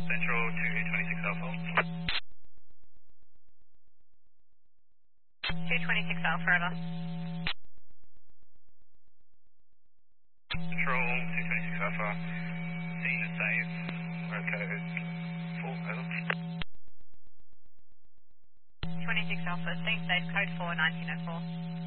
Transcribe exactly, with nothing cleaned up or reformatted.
Central two twenty-six Alpha. two twenty-six Alpha, over. Control two twenty-six Alpha. Scene is safe. Road code four, over. twenty-six Alpha, scene safe, code four, nineteen oh four.